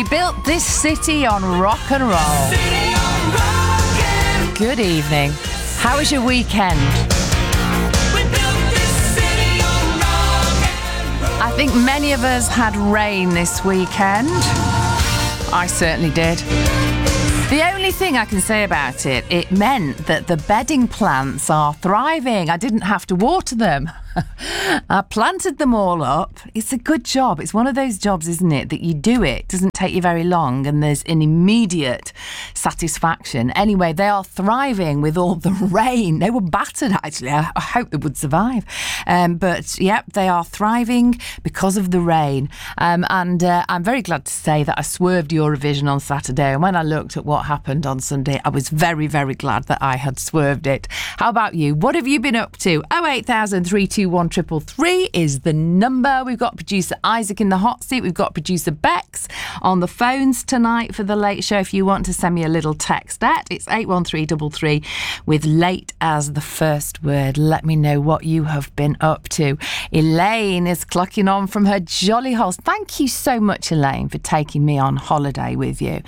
built this city on rock and roll. Good evening. How was your weekend? I think many of us had rain this weekend. I certainly did. The only thing I can say about it, it meant that the bedding plants are thriving. I didn't have to water them. I planted them all up. It's a good job. It's one of those jobs, isn't it, that you do it doesn't take you very long and there's an immediate satisfaction. Anyway, they are thriving with all the rain. They were battered, actually. I hope they would survive. But, yep, they are thriving because of the rain. And I'm very glad to say that I swerved Eurovision on Saturday. And when I looked at what happened on Sunday, I was very, very glad that I had swerved it. How about you? What have you been up to? 08000 321 333 is the number. We've got producer Isaac in the hot seat. We've got producer Bex on the phones tonight for the late show. If you want to send me a little text it's 81333 with late as the first word. Let me know what you have been up to. Elaine is clocking on from her jolly holes. Thank you so much, Elaine, for taking me on holiday with you.